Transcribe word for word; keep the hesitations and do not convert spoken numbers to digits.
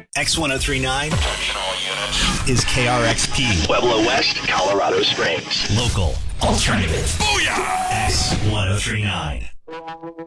X ten thirty-nine Attention all units. is K R X P. Pueblo West, Colorado Springs. Local. Alternative. X ten thirty-nine.